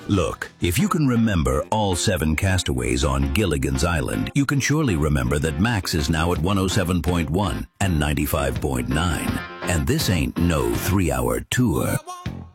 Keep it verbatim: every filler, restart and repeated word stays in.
Look, if you can remember all seven castaways on Gilligan's Island, you can surely remember that Max is now at one oh seven point one and ninety-five point nine. And this ain't no three-hour tour.